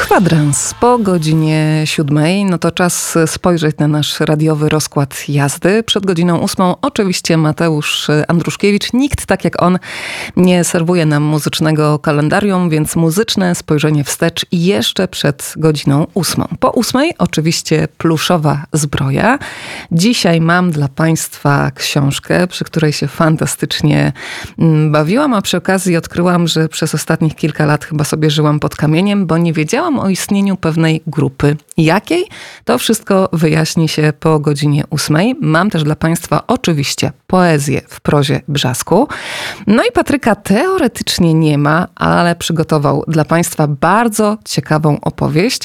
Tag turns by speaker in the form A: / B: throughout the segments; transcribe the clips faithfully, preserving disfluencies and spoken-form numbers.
A: Kwadrans po godzinie siódmej, no to czas spojrzeć na nasz radiowy rozkład jazdy. Przed godziną ósmą oczywiście Mateusz Andruszkiewicz. Nikt tak jak on nie serwuje nam muzycznego kalendarium, więc muzyczne spojrzenie wstecz jeszcze przed godziną ósmą. Po ósmej oczywiście pluszowa zbroja. Dzisiaj mam dla Państwa książkę, przy której się fantastycznie bawiłam, a przy okazji odkryłam, że przez ostatnich kilka lat chyba sobie żyłam pod kamieniem, bo nie wiedziałam o istnieniu pewnej grupy. Jakiej? To wszystko wyjaśni się po godzinie ósmej. Mam też dla Państwa oczywiście poezję w prozie Brzasku. No i Patryka teoretycznie nie ma, ale przygotował dla Państwa bardzo ciekawą opowieść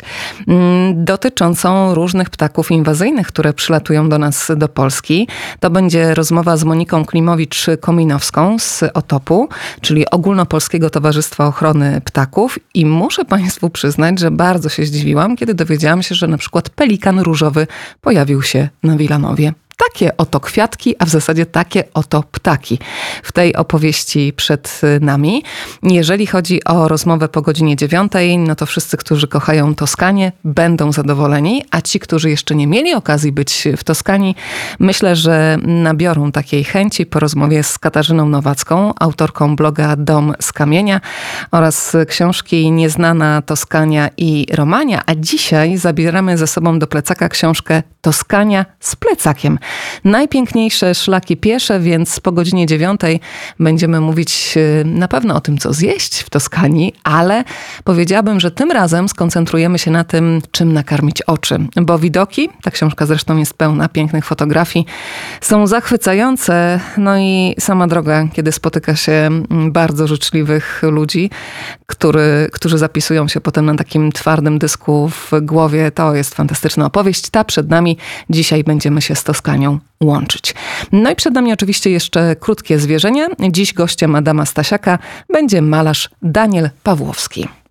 A: mm, dotyczącą różnych ptaków inwazyjnych, które przylatują do nas do Polski. To będzie rozmowa z Moniką Klimowicz-Kominowską z Otopu, czyli Ogólnopolskiego Towarzystwa Ochrony Ptaków, i muszę Państwu przyznać, że bardzo się zdziwiłam, kiedy dowiedziałam się, że na przykład pelikan różowy pojawił się na Wilanowie. Takie oto kwiatki, a w zasadzie takie oto ptaki w tej opowieści przed nami. Jeżeli chodzi o rozmowę po godzinie dziewiątej, no to wszyscy, którzy kochają Toskanię, będą zadowoleni, a ci, którzy jeszcze nie mieli okazji być w Toskanii, myślę, że nabiorą takiej chęci po rozmowie z Katarzyną Nowacką, autorką bloga Dom z Kamienia oraz książki Nieznana Toskania i Romania, a dzisiaj zabieramy ze sobą do plecaka książkę Toskania z plecakiem. Najpiękniejsze szlaki piesze, więc po godzinie dziewiątej będziemy mówić na pewno o tym, co zjeść w Toskanii, ale powiedziałabym, że tym razem skoncentrujemy się na tym, czym nakarmić oczy, bo widoki, ta książka zresztą jest pełna pięknych fotografii, są zachwycające, no i sama droga, kiedy spotyka się bardzo życzliwych ludzi, który, którzy zapisują się potem na takim twardym dysku w głowie, to jest fantastyczna opowieść. Ta przed nami, dzisiaj będziemy się z Toskanią łączyć. No i przed nami oczywiście jeszcze krótkie zwierzenia. Dziś gościem Adama Stasiaka będzie malarz Daniel Pawłowski.